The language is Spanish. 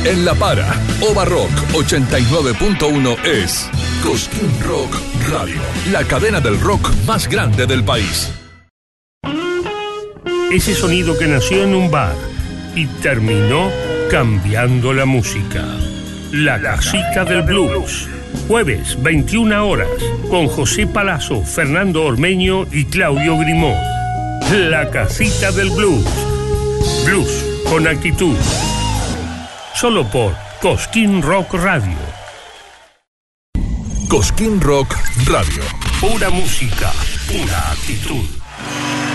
En La Para, Ova Rock 89.1 es Cosquín Rock Radio, la cadena del rock más grande del país. Ese sonido que nació en un bar y terminó cambiando la música. La Casita del Blues. Jueves, 21 horas, con José Palazzo, Fernando Ormeño y Claudio Grimó. La Casita del Blues. Blues con actitud. Solo por Cosquín Rock Radio. Cosquín Rock Radio. Pura música, pura actitud.